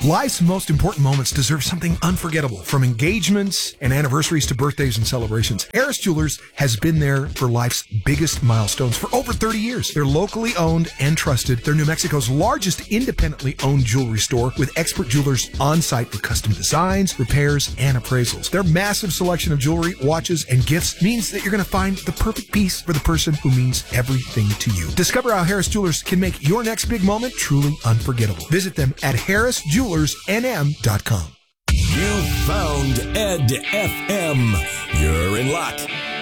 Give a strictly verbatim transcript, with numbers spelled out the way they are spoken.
Life's most important moments deserve something unforgettable, from engagements and anniversaries to birthdays and celebrations. Harris Jewelers has been there for life's biggest milestones for over thirty years. They're locally owned and trusted. They're New Mexico's largest independently owned jewelry store with expert jewelers on site for custom designs, repairs, and appraisals. Their massive selection of jewelry, watches, and gifts means that you're going to find the perfect piece for the person who means everything to you. Discover how Harris Jewelers can make your next big moment truly unforgettable. Visit them at harris jewelers n m dot com. You found Ed F M. You're in luck.